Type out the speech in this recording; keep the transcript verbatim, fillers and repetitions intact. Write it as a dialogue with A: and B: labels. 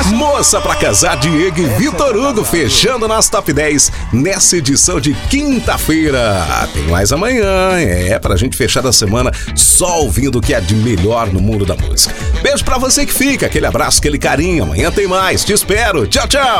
A: Moça pra casar, Diego e Vitor Hugo, fechando nas top dez nessa edição de quinta-feira. Tem mais amanhã, é pra gente fechar a semana só ouvindo o que é de melhor no mundo da música. Beijo pra você que fica, aquele abraço, aquele carinho. Amanhã tem mais, te espero. Tchau, tchau.